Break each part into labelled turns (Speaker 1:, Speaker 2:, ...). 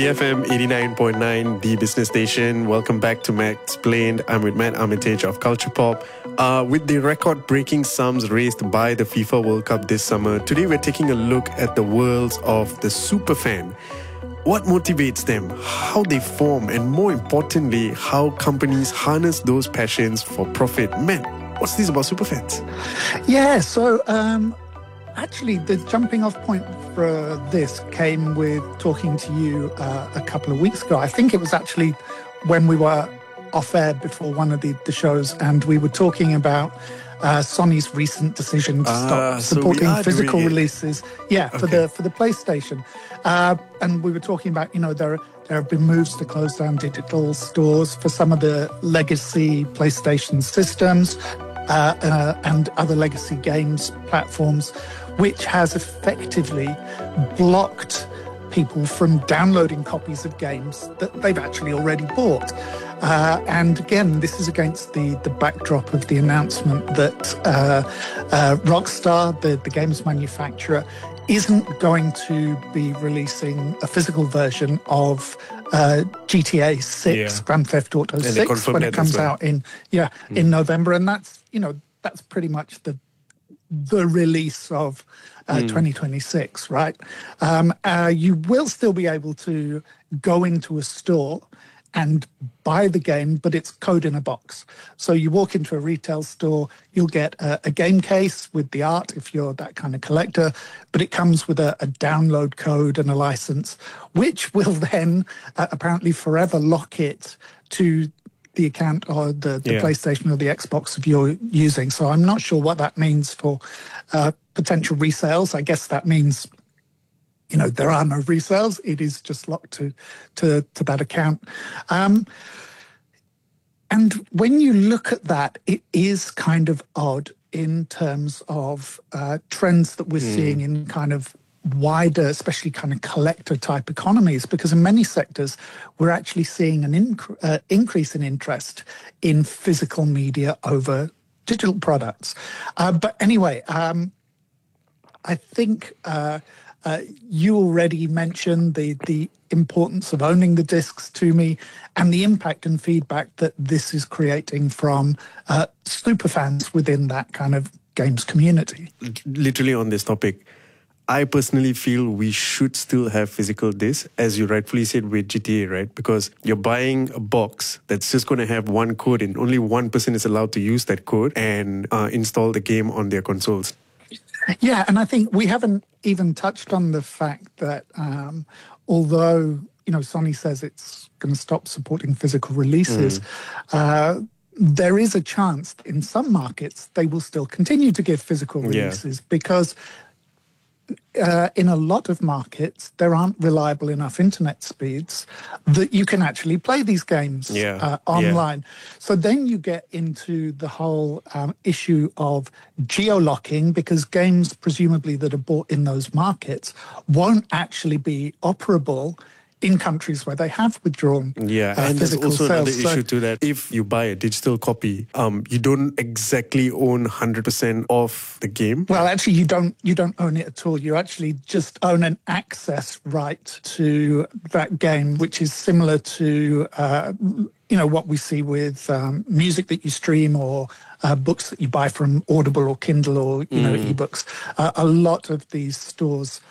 Speaker 1: BFM 89.9, the business station. Welcome back to Matt Explained. I'm with Matt Armitage of Culture Pop. With the record-breaking sums raised by the FIFA World Cup this summer, today we're taking a look at the worlds of the superfan. What motivates them, how they form, and more importantly, how companies harness those passions for profit. Matt, what's this about superfans?
Speaker 2: Yeah, so actually the jumping off point for this came with talking to you a couple of weeks ago. I think it was actually when we were off air before one of the shows, and we were talking about Sony's recent decision to stop supporting physical releases. Yeah, for the PlayStation. And we were talking about, there have been moves to close down digital stores for some of the legacy PlayStation systems and other legacy games platforms, which has effectively blocked people from downloading copies of games that they've actually already bought. And again, this is against the backdrop of the announcement that Rockstar, the games manufacturer, isn't going to be releasing a physical version of GTA 6, Grand Theft Auto 6, when it comes out in November. And that's pretty much the release of 2026, right? You will still be able to go into a store and buy the game, but it's code in a box. So you walk into a retail store, you'll get a game case with the art if you're that kind of collector, but it comes with a download code and a license, which will then apparently forever lock it to the account or the PlayStation or the Xbox if you're using. So I'm not sure what that means for potential resales. I guess that means there are no resales. It is just locked to that account. And when you look at that, it is kind of odd in terms of trends that we're seeing in kind of wider, especially kind of collector type economies, because in many sectors, we're actually seeing an increase in interest in physical media over digital products. But anyway, I think you already mentioned the importance of owning the discs to me and the impact and feedback that this is creating from superfans within that kind of games community.
Speaker 1: Literally on this topic, I personally feel we should still have physical discs, as you rightfully said with GTA, right? Because you're buying a box that's just going to have one code and only one person is allowed to use that code and install the game on their consoles.
Speaker 2: Yeah, and I think we haven't even touched on the fact that although, Sony says it's going to stop supporting physical releases, there is a chance that in some markets they will still continue to give physical releases because in a lot of markets, there aren't reliable enough internet speeds that you can actually play these games online. So then you get into the whole issue of geo-locking, because games presumably that are bought in those markets won't actually be operable in countries where they have withdrawn
Speaker 1: and there's also
Speaker 2: sales.
Speaker 1: Another issue to that. If you buy a digital copy, you don't exactly own 100% of the game.
Speaker 2: Well, actually, you don't own it at all. You actually just own an access right to that game, which is similar to what we see with music that you stream or books that you buy from Audible or Kindle or ebooks. A lot of these stores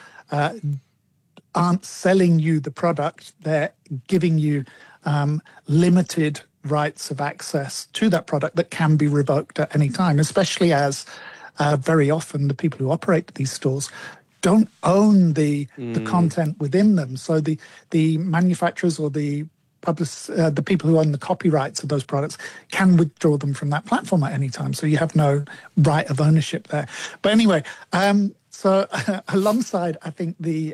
Speaker 2: aren't selling you the product, they're giving you limited rights of access to that product that can be revoked at any time, especially as very often the people who operate these stores don't own the content within them. So the manufacturers or the people who own the copyrights of those products can withdraw them from that platform at any time. So you have no right of ownership there. But anyway, so alongside, I think the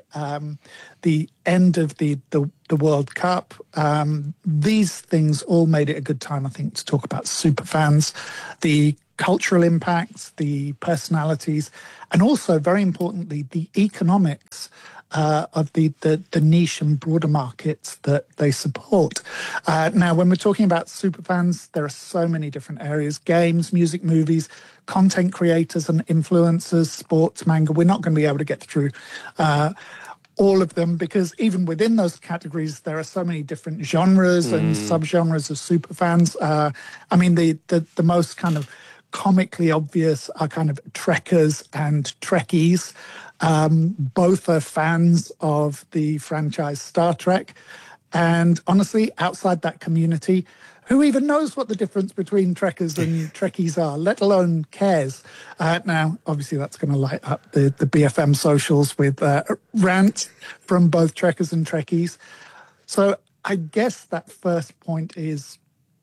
Speaker 2: end of the World Cup, these things all made it a good time, I think, to talk about superfans, the cultural impacts, the personalities, and also, very importantly, the economics of the niche and broader markets that they support. Now, when we're talking about superfans, there are so many different areas: games, music, movies, content creators and influencers, sports, manga. We're not going to be able to get through all of them, because even within those categories, there are so many different genres and subgenres of superfans. I mean, the most kind of comically obvious are kind of Trekkers and Trekkies. Both are fans of the franchise Star Trek. And honestly, outside that community, who even knows what the difference between Trekkers and Trekkies are, let alone cares? Now, obviously, that's going to light up the BFM socials with rants from both Trekkers and Trekkies. So I guess that first point is,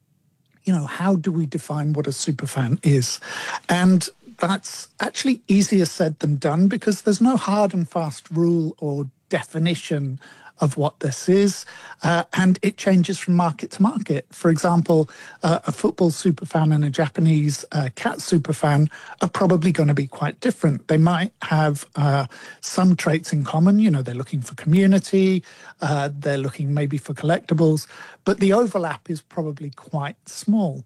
Speaker 2: how do we define what a superfan is? And that's actually easier said than done, because there's no hard and fast rule or definition of what this is, and it changes from market to market. For example, a football superfan and a Japanese cat superfan are probably going to be quite different. They might have some traits in common. They're looking for community, they're looking maybe for collectibles, but the overlap is probably quite small.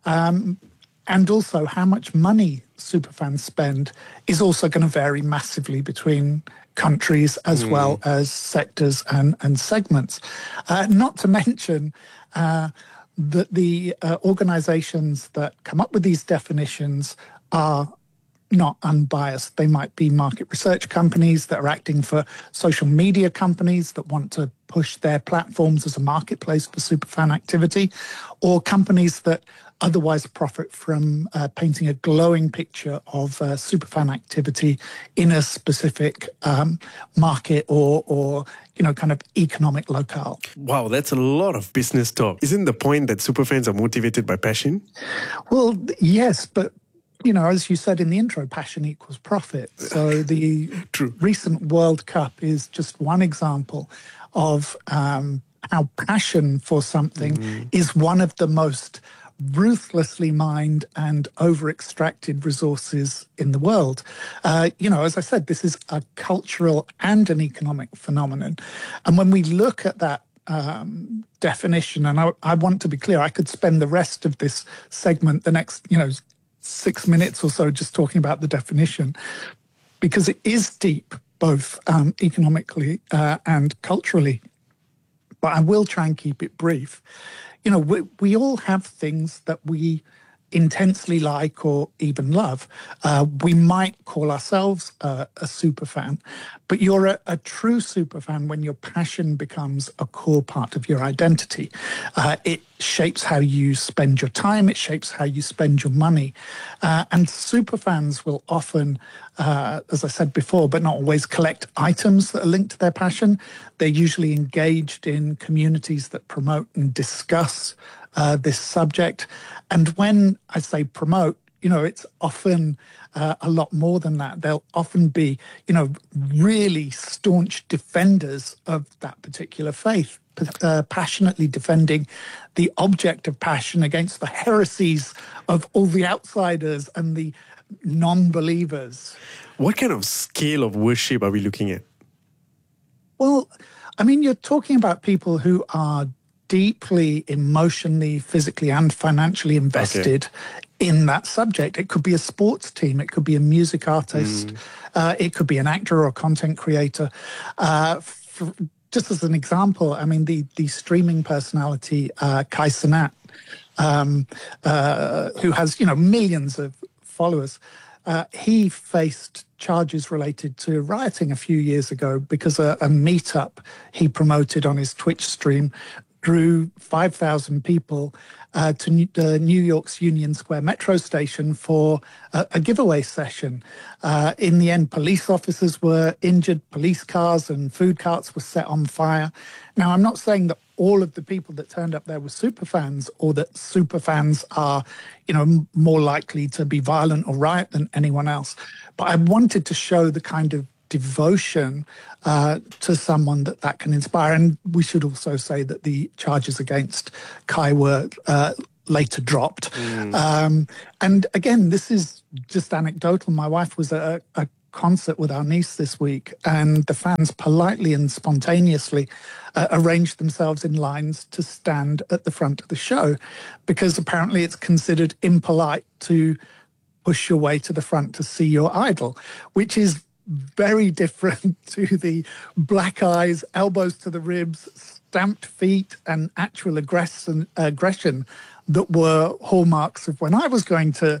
Speaker 2: And also, how much money superfans spend is also going to vary massively between countries as well as sectors and segments. Not to mention that the organizations that come up with these definitions are not unbiased. They might be market research companies that are acting for social media companies that want to push their platforms as a marketplace for superfan activity, or companies that otherwise profit from painting a glowing picture of superfan activity in a specific market or kind of economic locale.
Speaker 1: Wow, that's a lot of business talk. Isn't the point that superfans are motivated by passion?
Speaker 2: Well, yes, but as you said in the intro, passion equals profit. So the recent World Cup is just one example of how passion for something is one of the most ruthlessly mined and over-extracted resources in the world. As I said, this is a cultural and an economic phenomenon. And when we look at that definition, and I want to be clear, I could spend the rest of this segment, the next, 6 minutes or so, just talking about the definition, because it is deep, both economically and culturally. But I will try and keep it brief. We all have things that we intensely like or even love. We might call ourselves a superfan, but you're a true superfan when your passion becomes a core part of your identity. It shapes how you spend your time, it shapes how you spend your money. And superfans will often, as I said before, but not always, collect items that are linked to their passion. They're usually engaged in communities that promote and discuss this subject. And when I say promote, it's often a lot more than that. They'll often be, really staunch defenders of that particular faith, passionately defending the object of passion against the heresies of all the outsiders and the non-believers.
Speaker 1: What kind of scale of worship are we looking at?
Speaker 2: Well, I mean, you're talking about people who are deeply emotionally, physically, and financially invested in that subject. It could be a sports team, it could be a music artist, it could be an actor or a content creator. Just as an example, I mean, the streaming personality Kai Cenat, who has millions of followers, he faced charges related to rioting a few years ago because a meetup he promoted on his Twitch stream drew 5,000 people to New York's Union Square metro station for a giveaway session. In the end, police officers were injured, police cars and food carts were set on fire. Now, I'm not saying that all of the people that turned up there were superfans, or that superfans are, more likely to be violent or riot than anyone else. But I wanted to show the kind of devotion to someone that can inspire. And we should also say that the charges against Kai were later dropped. And again, this is just anecdotal. My wife was at a concert with our niece this week, and the fans politely and spontaneously arranged themselves in lines to stand at the front of the show, because apparently it's considered impolite to push your way to the front to see your idol, which is very different to the black eyes, elbows to the ribs, stamped feet, and actual aggression that were hallmarks of when I was going to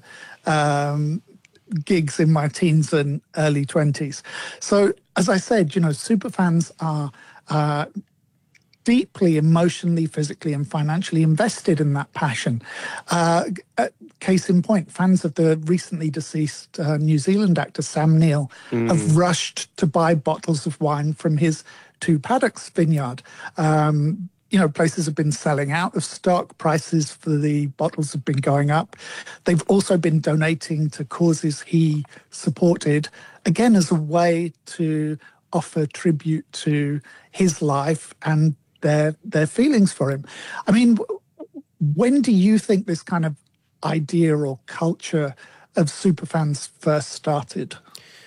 Speaker 2: gigs in my teens and early 20s. So, as I said, superfans are deeply emotionally, physically, and financially invested in that passion. Case in point, fans of the recently deceased New Zealand actor Sam Neill have rushed to buy bottles of wine from his Two Paddocks vineyard. Places have been selling out of stock. Prices for the bottles have been going up. They've also been donating to causes he supported, again, as a way to offer tribute to his life and their feelings for him. I mean, when do you think this kind of idea or culture of superfans first started?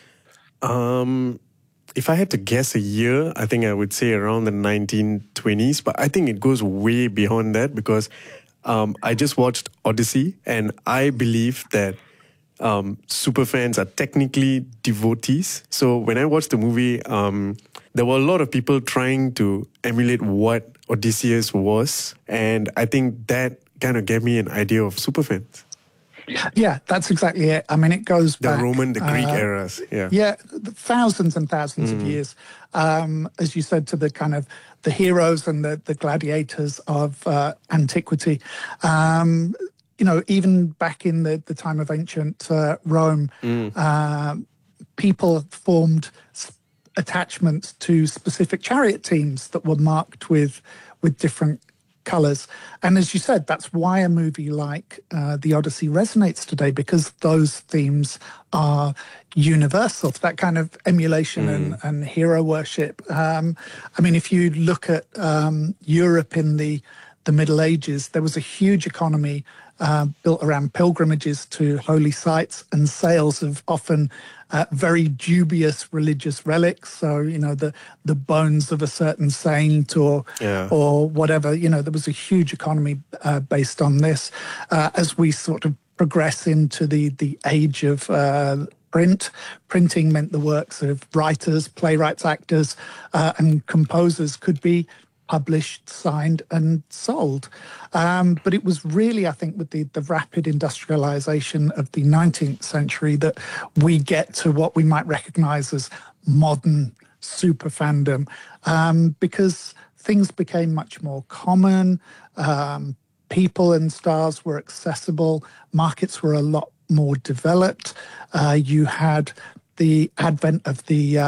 Speaker 1: If I had to guess a year, I think I would say around the 1920s, but I think it goes way beyond that because I just watched Odyssey and I believe that superfans are technically devotees. So when I watched the movie, there were a lot of people trying to emulate what Odysseus was. And I think that kind of gave me an idea of superfans.
Speaker 2: Yeah, that's exactly it. I mean, it goes back...
Speaker 1: The Roman, the Greek eras, yeah.
Speaker 2: Yeah, thousands and thousands of years. As you said, to the kind of the heroes and the gladiators of antiquity. Even back in the time of ancient Rome, people formed attachments to specific chariot teams that were marked with different colours. And as you said, that's why a movie like The Odyssey resonates today, because those themes are universal. That kind of emulation and hero worship. I mean, if you look at Europe in the Middle Ages, there was a huge economy built around pilgrimages to holy sites and sales of often very dubious religious relics. So, the bones of a certain saint or whatever, there was a huge economy based on this. As we sort of progress into the age of printing meant the works of writers, playwrights, actors, and composers could be published, signed, and sold. But it was really, I think, with the rapid industrialization of the 19th century that we get to what we might recognize as modern super fandom, because things became much more common. People and stars were accessible. Markets were a lot more developed. You had the advent of the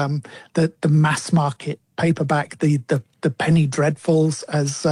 Speaker 2: mass market paperback, the penny dreadfuls,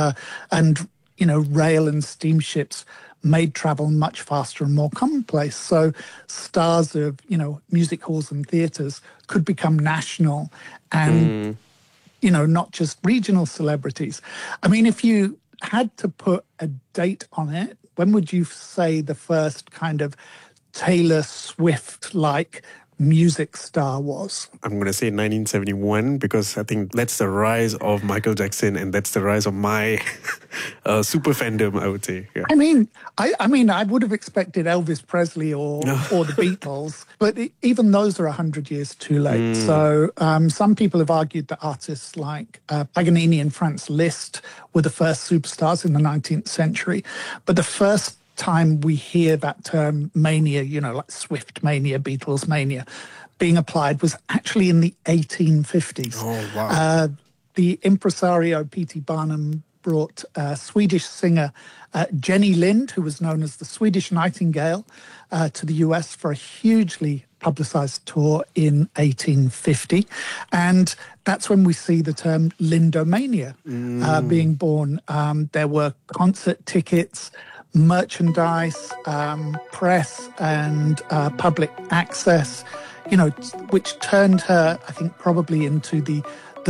Speaker 2: and rail and steamships made travel much faster and more commonplace. So stars of music halls and theatres could become national and not just regional celebrities. I mean, if you had to put a date on it, when would you say the first kind of Taylor Swift-like music star was?
Speaker 1: I'm going to say 1971 because I think that's the rise of Michael Jackson and that's the rise of my super fandom, I would say. Yeah.
Speaker 2: I mean, I would have expected Elvis Presley or the Beatles, but even those are 100 years too late. So some people have argued that artists like Paganini and Franz Liszt were the first superstars in the 19th century, but the first time we hear that term mania, like Swift mania, Beatles mania, being applied was actually in the 1850s.
Speaker 1: Oh, wow.
Speaker 2: The impresario P.T. Barnum brought Swedish singer Jenny Lind, who was known as the Swedish Nightingale, to the US for a hugely publicized tour in 1850. And that's when we see the term Lindomania being born. There were concert tickets, merchandise, press, and public access, which turned her, I think, probably into the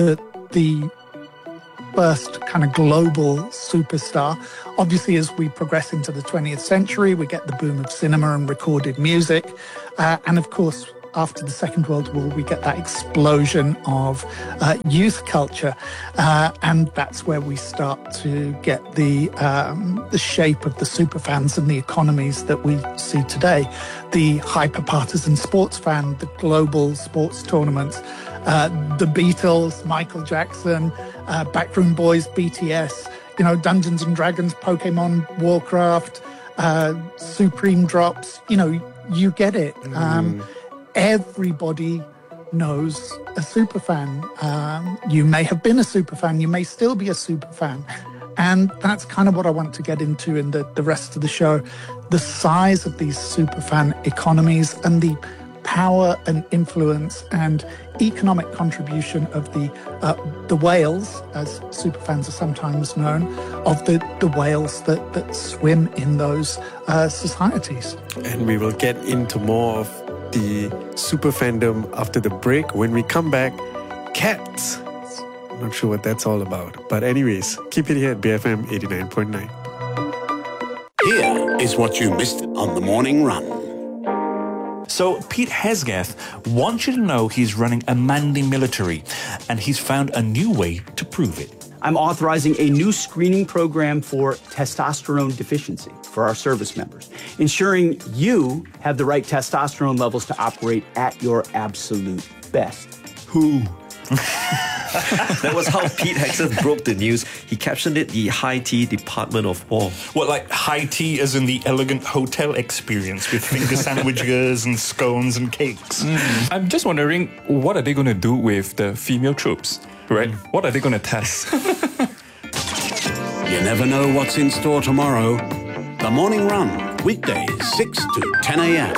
Speaker 2: first kind of global superstar. Obviously, as we progress into the 20th century, we get the boom of cinema and recorded music. And of course, after the Second World War, we get that explosion of youth culture, and that's where we start to get the shape of the superfans and the economies that we see today. The hyper-partisan sports fan, the global sports tournaments, the Beatles, Michael Jackson, Backroom Boys, BTS, Dungeons and Dragons, Pokemon, Warcraft, Supreme Drops, you get it. Everybody knows a superfan. You may have been a superfan, you may still be a superfan. And that's kind of what I want to get into in the rest of the show. The size of these superfan economies and the power and influence and economic contribution of the whales, as superfans are sometimes known, of the whales that swim in those societies.
Speaker 1: And we will get into more of the super fandom after the break. When we come back, cats. I'm not sure what that's all about. But anyways, keep it here at BFM 89.9.
Speaker 3: Here is what you missed on the morning run.
Speaker 4: So Pete Hegseth wants you to know he's running a Mandy military, and he's found a new way to prove it.
Speaker 5: I'm authorizing a new screening program for testosterone deficiency for our service members, ensuring you have the right testosterone levels to operate at your absolute best.
Speaker 6: Who? That was how Pete Hegseth broke the news. He captioned it the High Tea Department of War.
Speaker 4: Well, like high tea as in the elegant hotel experience with finger sandwiches and scones and cakes.
Speaker 7: I'm just wondering, what are they going to do with the female troops, right? What are they going to test?
Speaker 3: You never know what's in store tomorrow. The Morning Run, weekdays 6 to 10 a.m.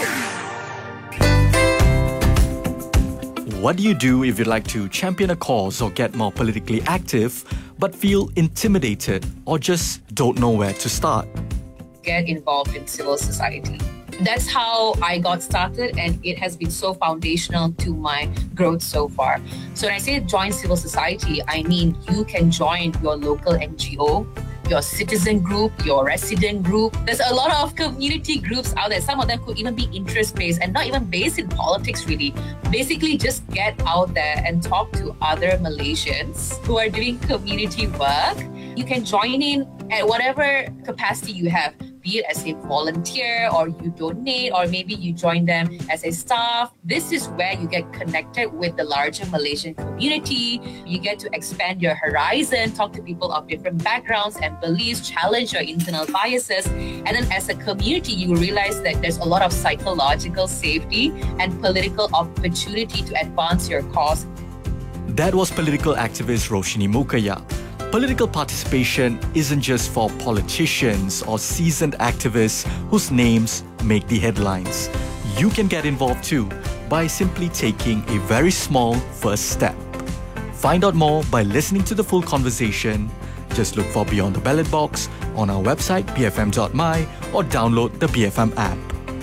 Speaker 8: What do you do if you'd like to champion a cause or get more politically active, but feel intimidated or just don't know where to start?
Speaker 9: Get involved in civil society. That's how I got started, and it has been so foundational to my growth so far. So when I say join civil society, I mean you can join your local NGO, your citizen group, your resident group. There's a lot of community groups out there. Some of them could even be interest-based and not even based in politics, really. Basically, just get out there and talk to other Malaysians who are doing community work. You can join in at whatever capacity you have, be it as a volunteer or you donate, or maybe you join them as a staff. This is where you get connected with the larger Malaysian community. You get to expand your horizon, talk to people of different backgrounds and beliefs, challenge your internal biases. And then as a community, you realize that there's a lot of psychological safety and political opportunity to advance your cause.
Speaker 8: That was political activist Roshini Mukaya. Political participation isn't just for politicians or seasoned activists whose names make the headlines. You can get involved too by simply taking a very small first step. Find out more by listening to the full conversation. Just look for Beyond the Ballot Box on our website bfm.my or download the BFM app.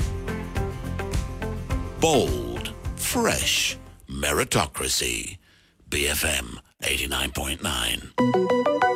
Speaker 3: Bold, fresh, meritocracy. BFM 89.9.